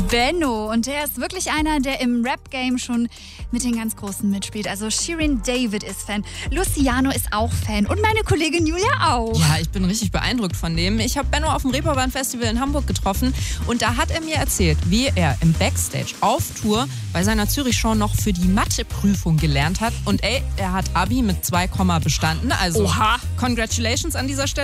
Benno. Und der ist wirklich einer, der im Rap-Game schon mit den ganz Großen mitspielt. Also Shirin David ist Fan, Luciano ist auch Fan und meine Kollegin Julia auch. Ja, ich bin richtig beeindruckt von dem. Ich habe Benno auf dem Reeperbahn-Festival in Hamburg getroffen und da hat er mir erzählt, wie er im Backstage auf Tour bei seiner Zürich-Show noch für die Matheprüfung gelernt hat. Und er hat Abi mit 2, bestanden. Also Oha. Congratulations an dieser Stelle.